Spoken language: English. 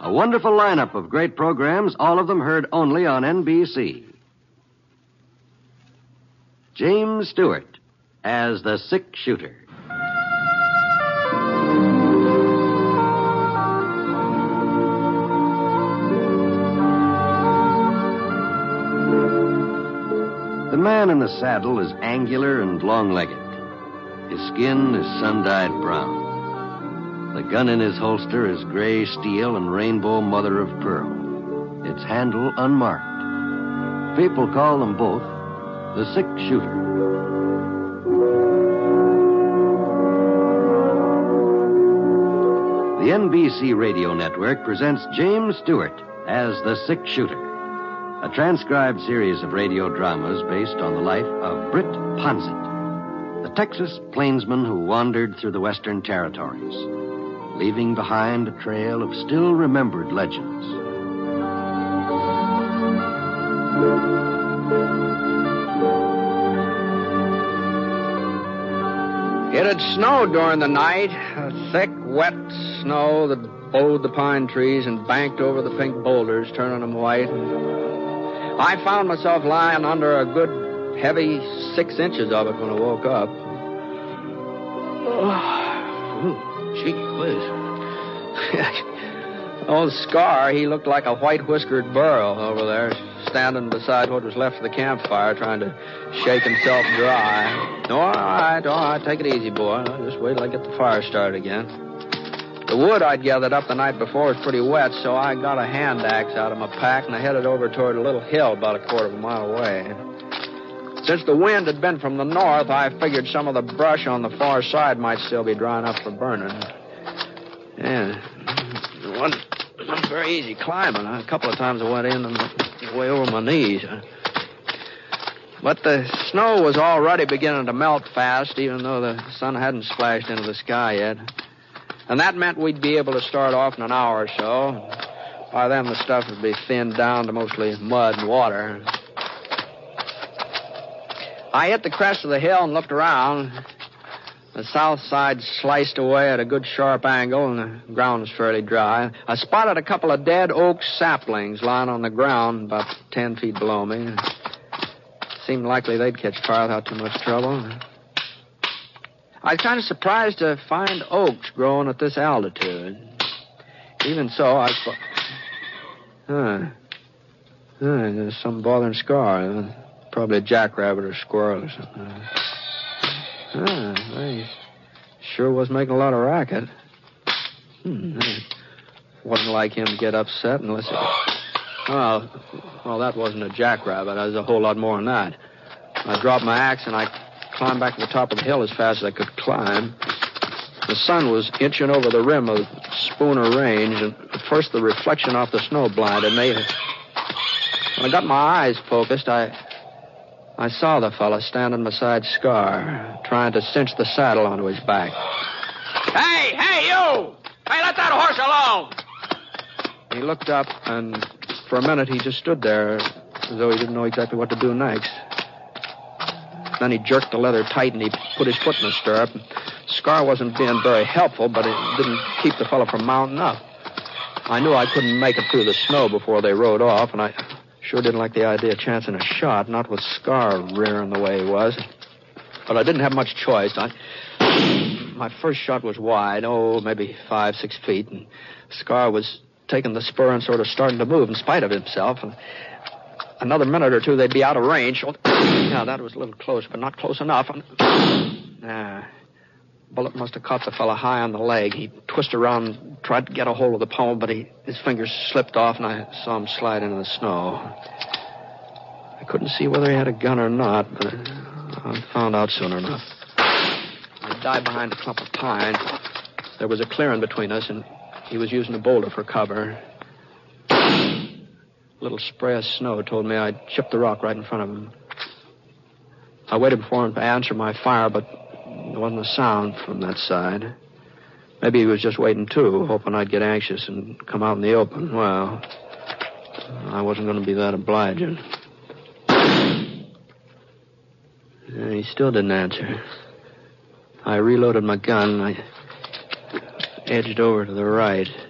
A wonderful lineup of great programs, all of them heard only on NBC. James Stewart as the Sick Shooter. The man in the saddle is angular and long-legged. His skin is sun-dyed brown. The gun in his holster is gray steel and rainbow mother of pearl. Its handle unmarked. People call them both the Sick Shooter. The NBC Radio Network presents James Stewart as the Sick Shooter, a transcribed series of radio dramas based on the life of Britt Ponset, the Texas plainsman who wandered through the Western Territories, leaving behind a trail of still-remembered legends. It had snowed during the night, a thick, wet snow that bowed the pine trees and banked over the pink boulders, turning them white. I found myself lying under a good, heavy 6 inches of it when I woke up. Oh, gee whiz. Old Scar, he looked like a white-whiskered burro over there, standing beside what was left of the campfire, trying to shake himself dry. All right, take it easy, boy. Just wait till I get the fire started again. The wood I'd gathered up the night before was pretty wet, so I got a hand axe out of my pack and I headed over toward a little hill about a quarter of a mile away. Since the wind had been from the north, I figured some of the brush on the far side might still be drying up for burning. Yeah, it wasn't very easy climbing. A couple of times I went in and way over my knees. But the snow was already beginning to melt fast, even though the sun hadn't splashed into the sky yet. And that meant we'd be able to start off in an hour or so. By then, the stuff would be thinned down to mostly mud and water. I hit the crest of the hill and looked around. The south side sliced away at a good sharp angle, and the ground was fairly dry. I spotted a couple of dead oak saplings lying on the ground about 10 feet below me. Seemed likely they'd catch fire without too much trouble. I was kind of surprised to find oaks growing at this altitude. Even so, I thought, there's some bothering Scar. Probably a jackrabbit or squirrel or something. He sure was making a lot of racket. Wasn't like him to get upset unless it... Well, that wasn't a jackrabbit. That was a whole lot more than that. I dropped my axe and I climbed back to the top of the hill as fast as I could climb. The sun was inching over the rim of Spooner Range, and at first the reflection off the snow blinded me. When I got my eyes focused, I saw the fella standing beside Scar, trying to cinch the saddle onto his back. Hey, you! Hey, let that horse alone! He looked up, and for a minute he just stood there as though he didn't know exactly what to do next. Then he jerked the leather tight, and he put his foot in the stirrup. Scar wasn't being very helpful, but it didn't keep the fellow from mounting up. I knew I couldn't make it through the snow before they rode off, and I sure didn't like the idea of chancing a shot, not with Scar rearing the way he was. But I didn't have much choice. My first shot was wide, maybe 5-6 feet, and Scar was taking the spur and sort of starting to move in spite of himself. And another minute or two, they'd be out of range. Yeah, that was a little close, but not close enough. Bullet must have caught the fellow high on the leg. He twisted around and tried to get a hold of the pommel, but his fingers slipped off, and I saw him slide into the snow. I couldn't see whether he had a gun or not, but I found out soon enough. I dived behind a clump of pines. There was a clearing between us, and he was using a boulder for cover. A little spray of snow told me I'd chipped the rock right in front of him. I waited for him to answer my fire, but there wasn't a sound from that side. Maybe he was just waiting, too, hoping I'd get anxious and come out in the open. Well, I wasn't going to be that obliging. He still didn't answer. I reloaded my gun, and I edged over to the right.